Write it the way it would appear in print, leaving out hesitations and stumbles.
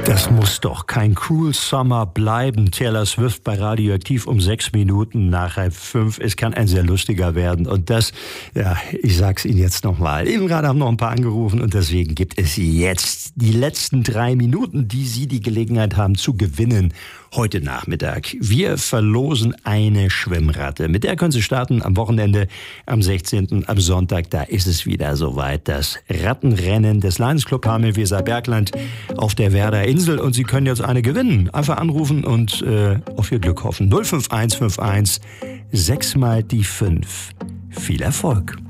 Das muss doch kein Cruel Summer bleiben. Taylor Swift bei Radioaktiv um 6 Minuten nach 5. Es kann ein sehr lustiger werden. Und das, ja, ich sag's Ihnen jetzt nochmal. Eben gerade haben noch ein paar angerufen und deswegen gibt es jetzt die letzten 3 Minuten, die Sie die Gelegenheit haben zu gewinnen heute Nachmittag. Wir verlosen eine Schwimmratte. Mit der können Sie starten am Wochenende, am 16. am Sonntag. Da ist es wieder soweit. Das Rattenrennen des Lions Club Hameln-Weser-Bergland auf der Werder Insel. Und Sie können jetzt eine gewinnen. Einfach anrufen und auf Ihr Glück hoffen. 05151 6 mal die 5. Viel Erfolg.